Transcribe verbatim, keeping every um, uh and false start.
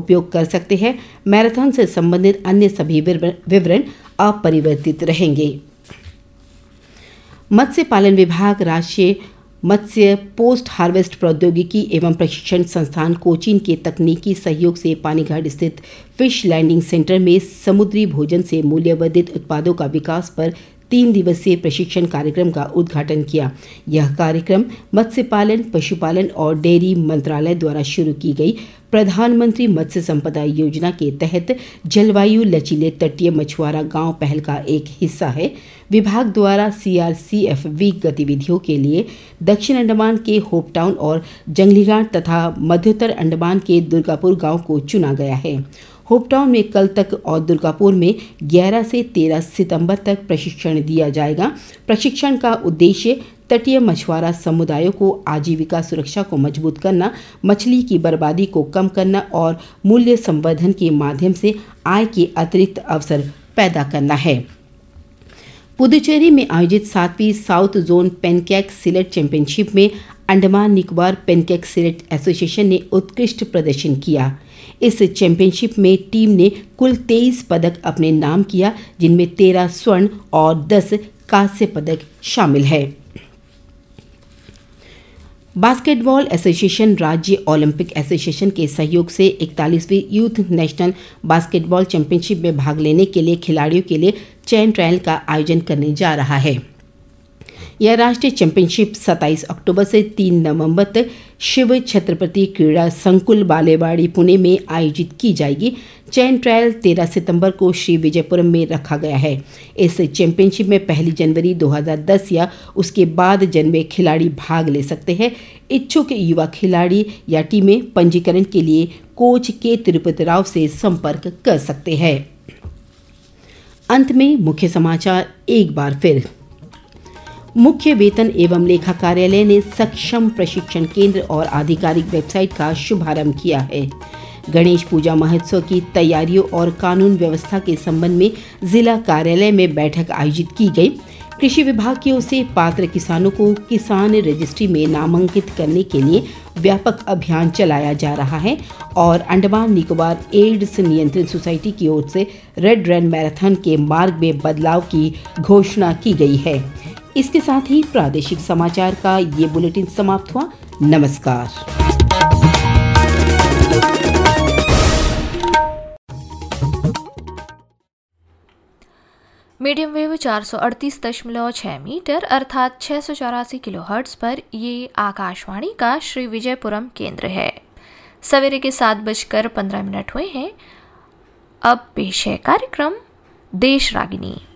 उपयोग कर सकते हैं। मैराथन से संबंधित अन्य सभी विवरण अपरिवर्तित रहेंगे। मत्स्य पालन विभाग राष्ट्रीय मत्स्य पोस्ट हार्वेस्ट प्रौद्योगिकी एवं प्रशिक्षण संस्थान कोचीन के तकनीकी सहयोग से पानीघाट स्थित फिश लैंडिंग सेंटर में समुद्री भोजन से मूल्यवर्धित उत्पादों का विकास पर तीन दिवसीय प्रशिक्षण कार्यक्रम का उद्घाटन किया। यह कार्यक्रम मत्स्य पालन, पशुपालन और डेयरी मंत्रालय द्वारा शुरू की गई प्रधानमंत्री मत्स्य संपदा योजना के तहत जलवायु लचीले तटीय मछुआरा गांव पहल का एक हिस्सा है। विभाग द्वारा सीआरसीएफ वीक गतिविधियों के लिए दक्षिण अंडमान के होप टाउन और जंगलीघाट तथा मध्योत्तर अंडमान के दुर्गापुर गांव को चुना गया है। होप टाउन में कल तक और दुर्गापुर में ग्यारह से तेरह सितंबर तक प्रशिक्षण दिया जाएगा। प्रशिक्षण का उद्देश्य तटीय मछुआरा समुदायों को आजीविका सुरक्षा को मजबूत करना, मछली की बर्बादी को कम करना और मूल्य संवर्धन के माध्यम से आय के अतिरिक्त अवसर पैदा करना है। पुदुचेरी में आयोजित सातवीं south zone pancake slate championship में Andaman Nicobar pancake slate association ने उत्कृष्ट प्रदर्शन किया। इस चैंपियनशिप में टीम ने कुल तेईस पदक अपने नाम किया, जिनमें तेरह स्वर्ण और दस कांस्य पदक शामिल है। बास्केटबॉल एसोसिएशन राज्य ओलंपिक एसोसिएशन के सहयोग से इकतालीसवीं यूथ नेशनल बास्केटबॉल चैंपियनशिप में भाग लेने के लिए खिलाड़ियों के लिए चयन ट्रायल का आयोजन करने जा रहा है। यह राष्ट्रीय चैंपियनशिप सत्ताईस अक्टूबर से तीन नवंबर तक शिव छत्रपति क्रीड़ा संकुल बालेवाड़ी पुणे में आयोजित की जाएगी। चयन ट्रायल तेरह सितंबर को श्री विजयपुरम में रखा गया है। इस चैंपियनशिप में पहली जनवरी दो हज़ार दस या उसके बाद जन्मे खिलाड़ी भाग ले सकते हैं। इच्छुक युवा खिलाड़ी या टीमें पंजीकरण के लिए कोच के तिरुपति राव से संपर्क कर सकते हैं। अंत में मुख्य समाचार एक बार फिर। मुख्य वेतन एवं लेखा कार्यालय ने सक्षम प्रशिक्षण केंद्र और आधिकारिक वेबसाइट का शुभारंभ किया है। गणेश पूजा महोत्सव की तैयारियों और कानून व्यवस्था के संबंध में जिला कार्यालय में बैठक आयोजित की गई। कृषि विभाग की ओर से पात्र किसानों को किसान रजिस्ट्री में नामांकित करने के लिए व्यापक अभियान चलाया जा रहा है और अंडमान निकोबार एड्स नियंत्रण सोसाइटी की ओर से रेड रन मैराथन के मार्ग में बदलाव की घोषणा की गई है। इसके साथ ही प्रादेशिक समाचार का ये बुलेटिन समाप्त हुआ। नमस्कार। मीडियम वेव चार सौ अड़तीस दशमलव छह मीटर अर्थात छह सौ चौरासी किलो हर्ट्ज पर ये आकाशवाणी का श्री विजयपुरम केंद्र है। सवेरे के सात बजकर पंद्रह मिनट हुए हैं। अब पेश है कार्यक्रम देश रागिनी।